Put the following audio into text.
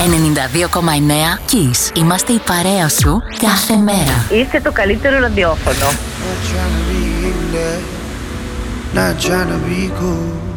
92,9 Kiss. Είμαστε η παρέα σου κάθε μέρα. Είστε το καλύτερο ραδιόφωνο. Not trying to be cool.